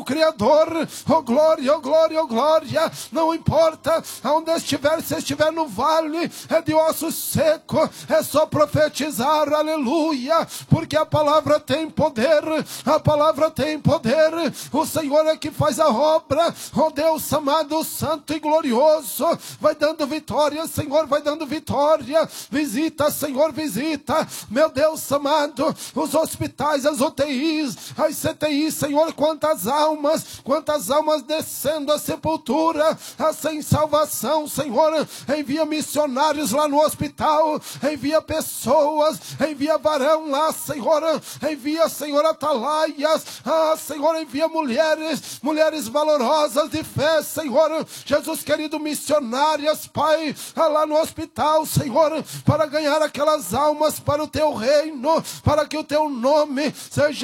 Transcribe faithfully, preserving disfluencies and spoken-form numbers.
Criador. Oh glória, oh glória, oh glória. Não importa aonde estiver, se estiver no vale é de osso seco, é só profetizar, aleluia, porque a palavra tem poder, a palavra tem poder. O Senhor é que faz a obra. Oh Deus amado, santo e glorioso, vai dando vitória, Senhor, vai dando vitória. Visita, Senhor, visita, meu Deus amado, os hospitais, as U T Is, as C T Is, Senhor, quantas almas, quantas almas descendo a sepultura, a sem salvação, Senhor, envia missionários lá no hospital, envia pessoas, envia varão lá, Senhor, envia, Senhor, atalaias, ah, Senhor, envia mulheres, mulheres valorosas de fé, Senhor, Jesus querido, missionárias, Pai, ah, lá no hospital, Senhor, para ganhar aquelas almas para o teu reino, para que o teu nome seja